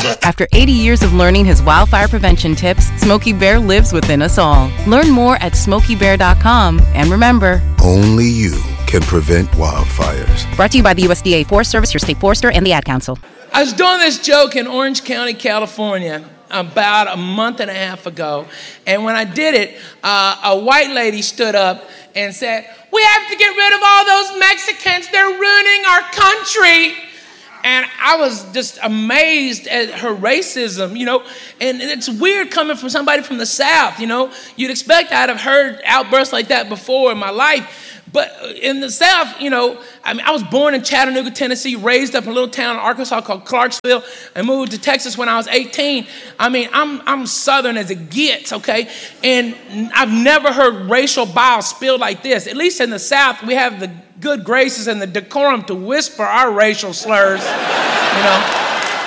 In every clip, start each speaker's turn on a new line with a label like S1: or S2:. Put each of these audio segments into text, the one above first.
S1: After 80 years of learning his wildfire prevention tips, Smokey Bear lives within us all. Learn more at SmokeyBear.com. And remember,
S2: only you can prevent wildfires.
S1: Brought to you by the USDA Forest Service, your state forester, and the Ad Council.
S3: I was doing this joke in Orange County, California, about a month and a half ago. And when I did it, a white lady stood up and said, "We have to get rid of all those Mexicans. They're ruining our country." And I was just amazed at her racism, you know. And it's weird coming from somebody from the South, you know. You'd expect I'd have heard outbursts like that before in my life. But in the South, you know, I mean, I was born in Chattanooga, Tennessee, raised up in a little town in Arkansas called Clarksville, and moved to Texas when I was 18. I mean, I'm Southern as it gets, okay? And I've never heard racial bile spilled like this. At least in the South, we have the good graces and the decorum to whisper our racial slurs, you know?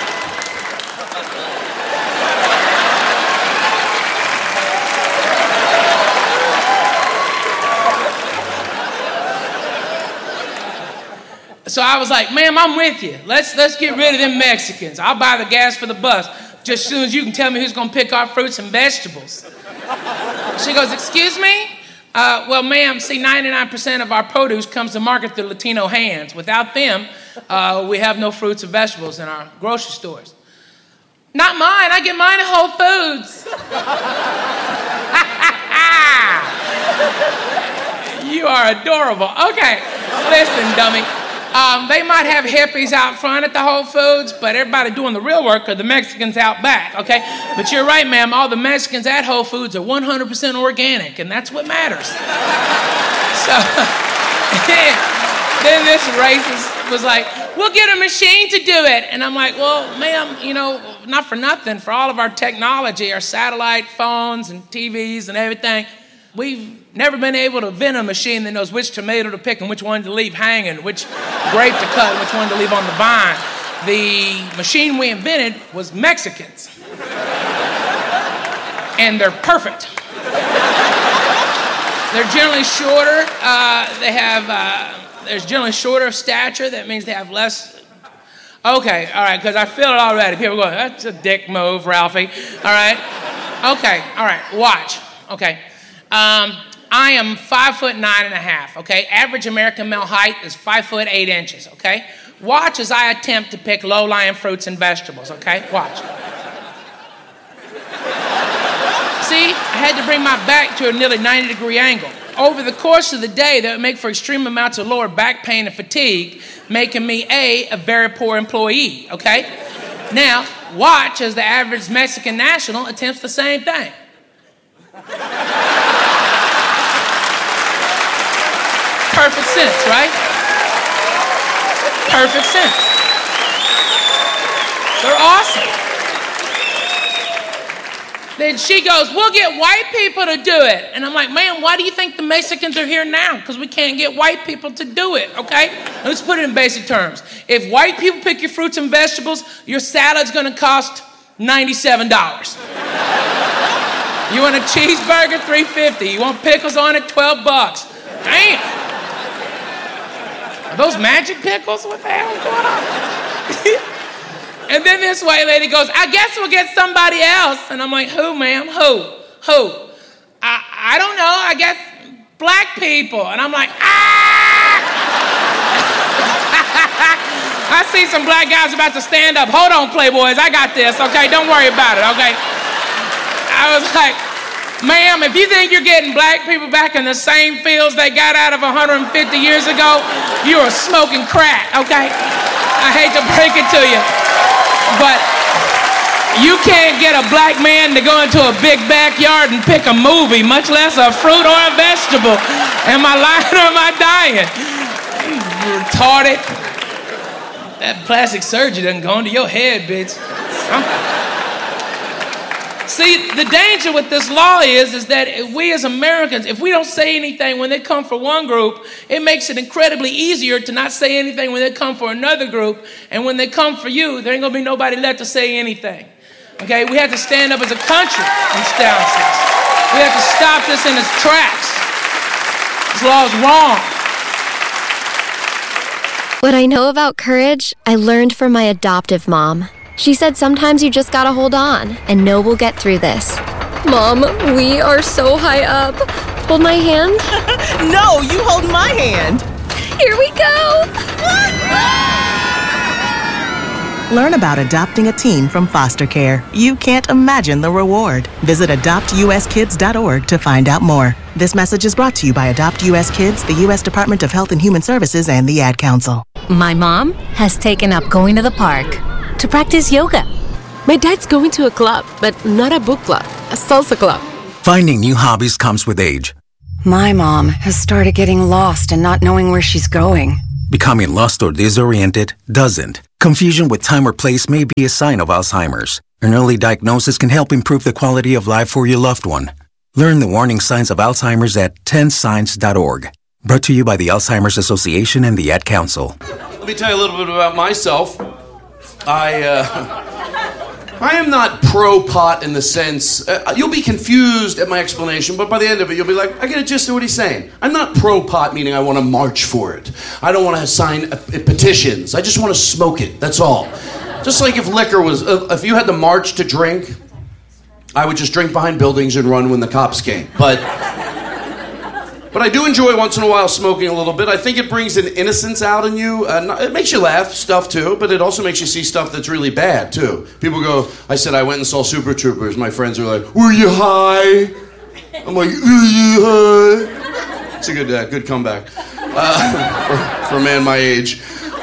S3: So I was like, "Ma'am, I'm with you. Let's get rid of them Mexicans. I'll buy the gas for the bus just as soon as you can tell me who's gonna pick our fruits and vegetables." She goes, "Excuse me? Well, ma'am, see, 99% of our produce comes to market through Latino hands. Without them, we have no fruits and vegetables in our grocery stores." "Not mine. I get mine at Whole Foods." You are adorable. Okay, listen, dummy. They might have hippies out front at the Whole Foods, but everybody doing the real work are the Mexicans out back, okay? But you're right, ma'am, all the Mexicans at Whole Foods are 100% organic, and that's what matters. So, then this racist was like, "We'll get a machine to do it." And I'm like, "Well, ma'am, you know, not for nothing, for all of our technology, our satellite phones and TVs and everything, we've never been able to invent a machine that knows which tomato to pick and which one to leave hanging, which grape to cut and which one to leave on the vine. The machine we invented was Mexicans. And they're perfect. They're generally shorter. They're generally shorter of stature. That means they have less." Okay, all right, because I feel it already. People go, "That's a dick move, Ralphie." All right. Okay, all right, watch. Okay. I am 5'9.5", okay? Average American male height is 5'8", okay? Watch as I attempt to pick low-lying fruits and vegetables, okay? Watch. See, I had to bring my back to a nearly 90-degree angle. Over the course of the day, that would make for extreme amounts of lower back pain and fatigue, making me a very poor employee, okay? Now, watch as the average Mexican national attempts the same thing. Perfect sense, right? Perfect sense. They're awesome. Then she goes, "We'll get white people to do it." And I'm like, "Man, why do you think the Mexicans are here now? Because we can't get white people to do it, okay? Let's put it in basic terms. If white people pick your fruits and vegetables, your salad's gonna cost $97. You want a cheeseburger, $3.50. You want pickles on it, $12. Damn. Are those magic pickles? What the hell is going on? And then this white lady goes, "I guess we'll get somebody else." And I'm like, "Who, ma'am? Who? I don't know. I guess black people." And I'm like, "Ah!" I see some black guys about to stand up. "Hold on, Playboys. I got this, okay? Don't worry about it, okay?" I was like, "Ma'am, if you think you're getting black people back in the same fields they got out of 150 years ago, you are smoking crack, okay? I hate to break it to you, but you can't get a black man to go into a big backyard and pick a movie, much less a fruit or a vegetable. Am I lying or am I dying? You retarded. That plastic surgery doesn't go into your head, bitch." See, the danger with this law is that we as Americans, if we don't say anything when they come for one group, it makes it incredibly easier to not say anything when they come for another group. And when they come for you, there ain't gonna be nobody left to say anything. Okay, we have to stand up as a country and stand this. We have to stop this in its tracks. This law is wrong.
S4: What I know about courage, I learned from my adoptive mom. She said sometimes you just gotta hold on and know we'll get through this. Mom, we are so high up. Hold my hand.
S5: No, you hold my hand.
S4: Here we go.
S5: Learn about adopting a teen from foster care. You can't imagine the reward. Visit adoptuskids.org to find out more. This message is brought to you by Adopt U.S. Kids, the U.S. Department of Health and Human Services, and the Ad Council.
S6: My mom has taken up going to the park to practice yoga.
S7: My dad's going to a club, but not a book club, a salsa club.
S8: Finding new hobbies comes with age.
S9: My mom has started getting lost and not knowing where she's going.
S8: Becoming lost or disoriented doesn't. Confusion with time or place may be a sign of Alzheimer's. An early diagnosis can help improve the quality of life for your loved one. Learn the warning signs of Alzheimer's at 10signs.org. Brought to you by the Alzheimer's Association and the Ad Council.
S10: Let me tell you a little bit about myself. I am not pro-pot in the sense, you'll be confused at my explanation, but by the end of it, you'll be like, I get a gist of what he's saying. I'm not pro-pot, meaning I want to march for it. I don't want to sign petitions. I just want to smoke it, that's all. Just like if liquor was, if you had to march to drink, I would just drink behind buildings and run when the cops came. But I do enjoy once in a while smoking a little bit. I think it brings an innocence out in you. It makes you laugh, stuff too, but it also makes you see stuff that's really bad too. People go, I said I went and saw Super Troopers. My friends are like, were you high? I'm like, were you high? It's a good comeback for a man my age.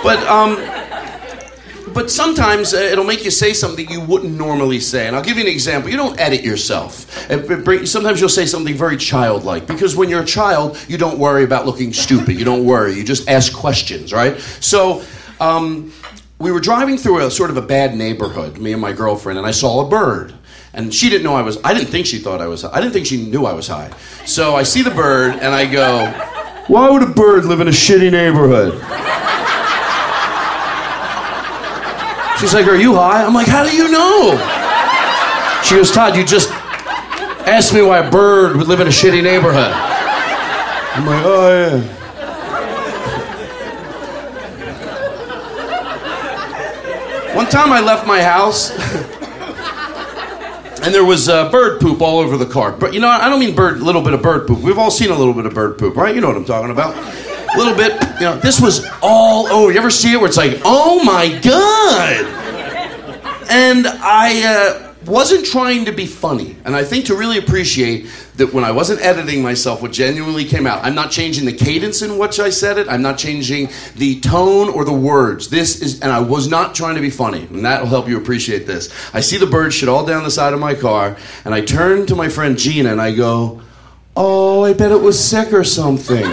S10: But sometimes it'll make you say something you wouldn't normally say. And I'll give you an example. You don't edit yourself. Sometimes you'll say something very childlike. Because when you're a child, you don't worry about looking stupid. You don't worry. You just ask questions, right? So we were driving through a sort of a bad neighborhood, me and my girlfriend, and I saw a bird. And she didn't know I didn't think she thought I was high. I didn't think she knew I was high. So I see the bird, and I go, why would a bird live in a shitty neighborhood? She's like, are you high? I'm like, how do you know? She goes, Todd, you just asked me why a bird would live in a shitty neighborhood. I'm like, oh, yeah. One time I left my house, and there was bird poop all over the car. But you know, I don't mean little bit of bird poop. We've all seen a little bit of bird poop, right? You know what I'm talking about. A little bit, you know, this was all over. You ever see it where it's like, oh my God? And I wasn't trying to be funny. And I think to really appreciate that when I wasn't editing myself, what genuinely came out, I'm not changing the cadence in which I said it. I'm not changing the tone or the words. And I was not trying to be funny. And that will help you appreciate this. I see the bird shit all down the side of my car. And I turn to my friend Gina and I go, oh, I bet it was sick or something.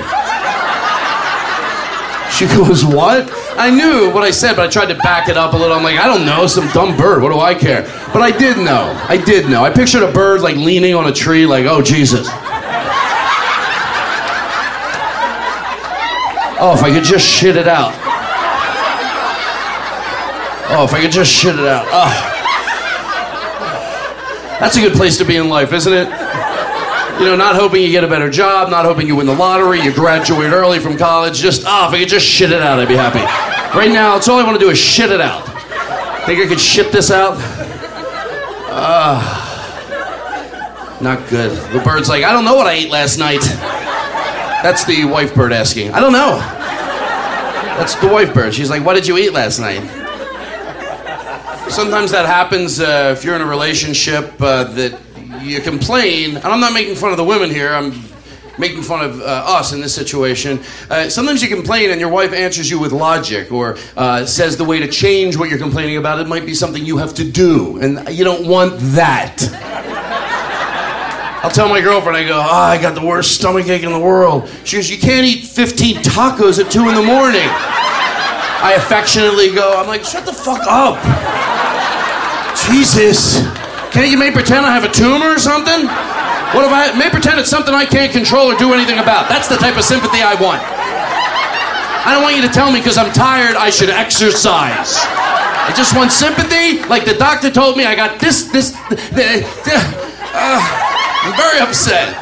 S10: She goes, what? I knew what I said, but I tried to back it up a little. I'm like, I don't know, some dumb bird. What do I care? But I did know. I pictured a bird like leaning on a tree like, oh, Jesus. Oh, if I could just shit it out. Oh, if I could just shit it out. Oh. That's a good place to be in life, isn't it? You know, not hoping you get a better job, not hoping you win the lottery, you graduate early from college, just, if I could just shit it out, I'd be happy. Right now, that's all I want to do is shit it out. Think I could shit this out? Not good. The bird's like, I don't know what I ate last night. That's the wife bird asking. I don't know. That's the wife bird. She's like, what did you eat last night? Sometimes that happens if you're in a relationship that you complain, and I'm not making fun of the women here, I'm making fun of us in this situation. Sometimes you complain and your wife answers you with logic or says the way to change what you're complaining about. It might be something you have to do, and you don't want that. I'll tell my girlfriend, I go, I got the worst stomachache in the world. She goes, you can't eat 15 tacos at 2 in the morning. I affectionately go, I'm like, shut the fuck up. Jesus. Can't you maybe pretend I have a tumor or something? What if I may pretend it's something I can't control or do anything about? That's the type of sympathy I want. I don't want you to tell me because I'm tired I should exercise. I just want sympathy, like the doctor told me I got this. I'm very upset.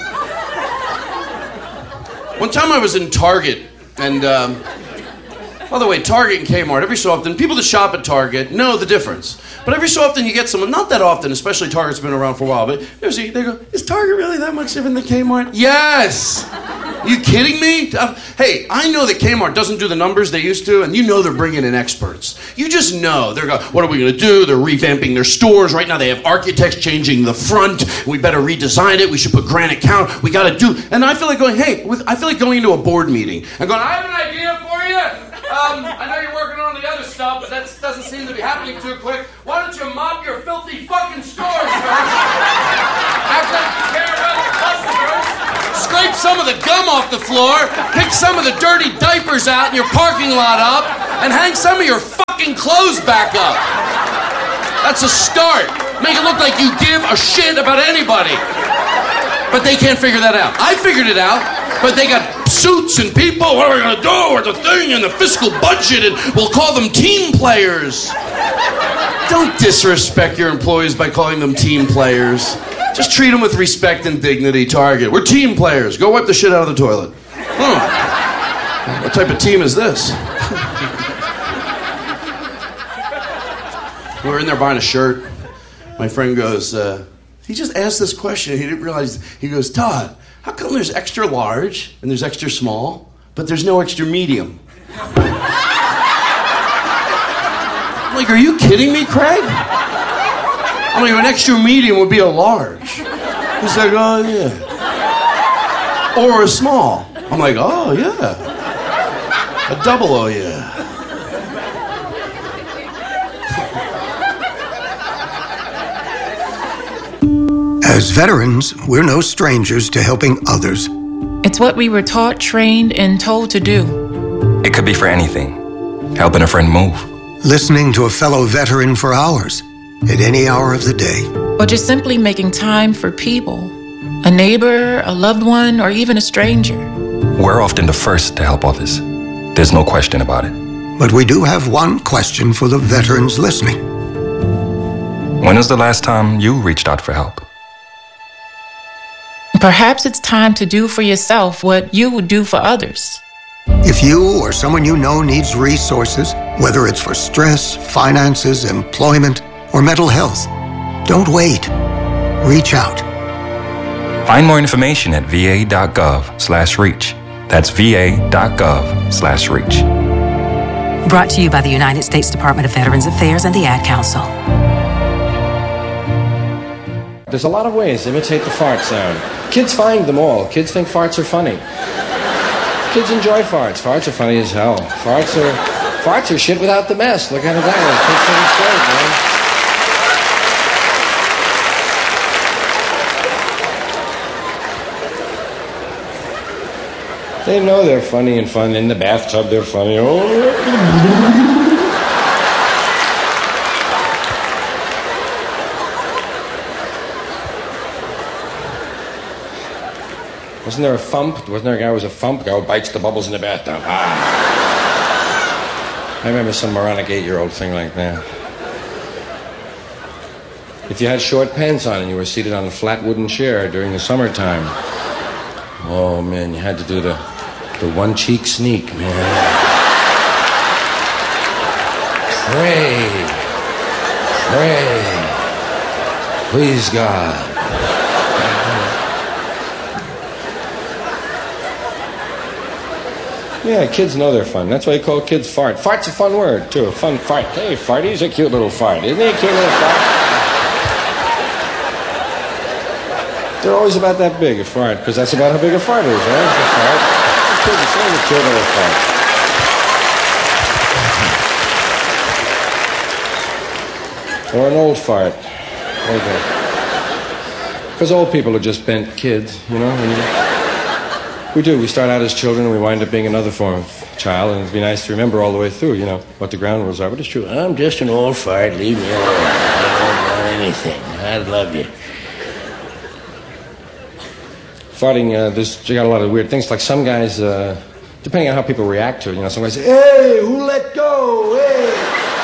S10: One time I was in Target and By the way, Target and Kmart, every so often, people that shop at Target know the difference. But every so often you get someone, not that often, especially Target's been around for a while, but they go, is Target really that much different than Kmart? Yes! You kidding me? Hey, I know that Kmart doesn't do the numbers they used to, and you know they're bringing in experts. You just know. They're going, what are we going to do? They're revamping their stores. Right now they have architects changing the front. We better redesign it. We should put granite count. We got to do... And I feel like going, I feel like going into a board meeting and going, I have an idea for you. I know you're working on the other stuff, but that doesn't seem to be happening too quick. Why don't you mop your filthy fucking stores first? Act like you care about the customers. Scrape some of the gum off the floor, pick some of the dirty diapers out in your parking lot up, and hang some of your fucking clothes back up. That's a start. Make it look like you give a shit about anybody. But they can't figure that out. I figured it out, but they got suits and people. What are we going to do with the thing and the fiscal budget? And we'll call them team players. Don't disrespect your employees by calling them team players. Just treat them with respect and dignity, Target. We're team players. Go wipe the shit out of the toilet. What type of team is this? We were in there buying a shirt. My friend goes, he just asked this question. He didn't realize, he goes, Todd, how come there's extra large and there's extra small, but there's no extra medium? I'm like, are you kidding me, Craig? I'm like, an extra medium would be a large. He's like, oh, yeah. Or a small. I'm like, oh, yeah. A double, oh, yeah.
S11: As veterans, we're no strangers to helping others.
S12: It's what we were taught, trained, and told to do.
S13: It could be for anything. Helping a friend move.
S11: Listening to a fellow veteran for hours, at any hour of the day.
S12: Or just simply making time for people. A neighbor, a loved one, or even a stranger.
S13: We're often the first to help others. There's no question about it.
S11: But we do have one question for the veterans listening.
S13: When was the last time you reached out for help?
S12: Perhaps it's time to do for yourself what you would do for others.
S11: If you or someone you know needs resources, whether it's for stress, finances, employment, or mental health, don't wait. Reach out.
S13: Find more information at va.gov/reach. That's va.gov/reach.
S14: Brought to you by the United States Department of Veterans Affairs and the Ad Council.
S15: There's a lot of ways to imitate the fart sound. Kids find them all. Kids think farts are funny. Kids enjoy farts. Farts are funny as hell. Farts are shit without the mess. Look at it that way. They know they're funny and fun. In the bathtub, they're funny. Wasn't there a thump? Wasn't there a guy who was a thump? Guy who bites the bubbles in the bathtub. I remember some moronic 8-year-old thing like that. If you had short pants on and you were seated on a flat wooden chair during the summertime, oh man, you had to do the one cheek sneak, man. Pray, please God. Yeah, kids know they're fun. That's why you call kids fart. Fart's a fun word, too. A fun fart. Hey, farty's a cute little fart. Isn't he a cute little fart? They're always about that big, a fart, because that's about how big a fart is, right? A fart. It's a cute little fart. Or an old fart. Because old people are just bent kids, you know? We do. We start out as children and we wind up being another form of child, and it'd be nice to remember all the way through, you know, what the ground rules are. But it's true. I'm just an old fart. Leave me alone. I don't want anything. I love you. Farting, you got a lot of weird things. Like some guys, depending on how people react to it, you know, some guys say, hey, who let go? Hey.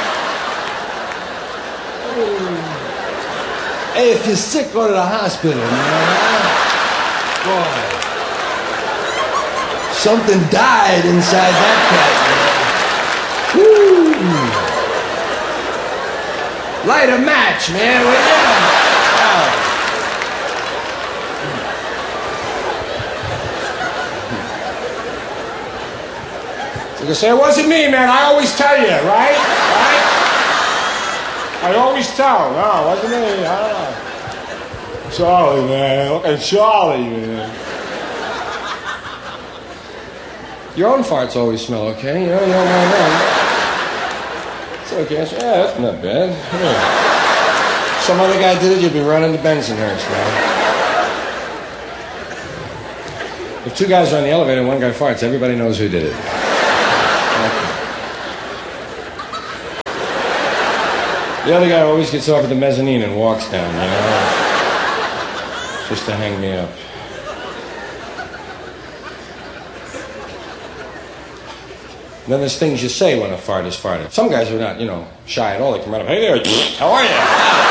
S15: Hey, if you're sick, go to the hospital, man. Boy. Something died inside that cat, man. Light a match, man, will you? You can say, it wasn't me, man. I always tell you, right? I always tell. No, it wasn't me. I don't know. Charlie, man. Look at Charlie, man. Your own farts always smell okay. You know my own. It's okay. Yeah, that's not bad. Yeah. Some other guy did it, you'd be running to Bensonhurst, man. If two guys are on the elevator and one guy farts, everybody knows who did it. The other guy always gets off at the mezzanine and walks down, you know? Just to hang me up. And then there's things you say when a fart is farted. Some guys are not, shy at all. They come right up, hey there, how are you?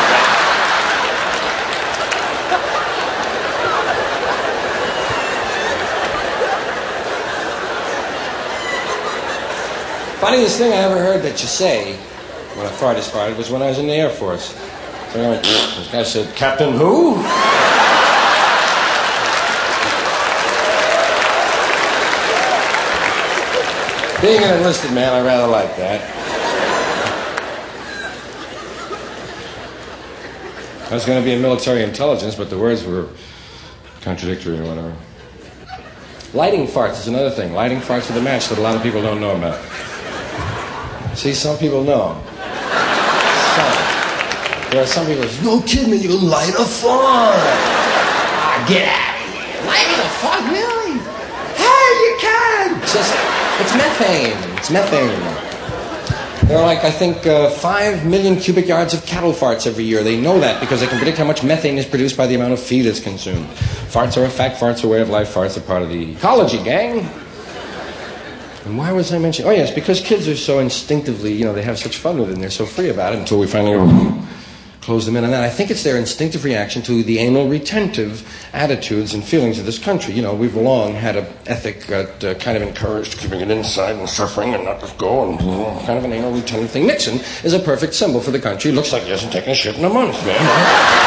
S15: Funniest thing I ever heard that you say when a fart is farted was when I was in the Air Force. So I went, this guy said, Captain who? Being an enlisted man, I rather like that. I was going to be in military intelligence, but the words were contradictory or whatever. Lighting farts is another thing. Lighting farts with a match that a lot of people don't know about. See, some people know. There are some people who say, no kidding me, you can light a fart. Get out of here. Lighting a fart, really? Hey, you can. It's methane. It's methane. There are I think, 5 million cubic yards of cattle farts every year. They know that because they can predict how much methane is produced by the amount of feed that's consumed. Farts are a fact. Farts are a way of life. Farts are part of the ecology, gang. And why was I mentioning? Oh, yes, because kids are so instinctively, they have such fun with it and they're so free about it until we finally close them in on that. I think it's their instinctive reaction to the anal retentive attitudes and feelings of this country. We've long had an ethic that kind of encouraged keeping it inside and suffering and not just go and kind of an anal retentive thing. Nixon is a perfect symbol for the country. Looks like he hasn't taken a shit in a month, man.